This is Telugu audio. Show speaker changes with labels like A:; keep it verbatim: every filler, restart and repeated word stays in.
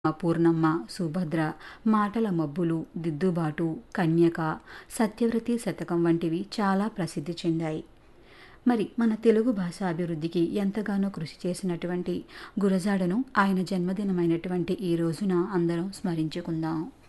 A: పూర్ణమ్మ, సుభద్ర, మాటల మబ్బులు, దిద్దుబాటు, కన్యక, సత్యవతి శతకం వంటివి చాలా ప్రసిద్ధి చెందాయి. మరి మన తెలుగు భాష అభివృద్ధికి ఎంతగానో కృషి చేసినటువంటి గురజాడను ఆయన జన్మదినమైనటువంటి ఈ రోజున అందరం స్మరించుకుందాం.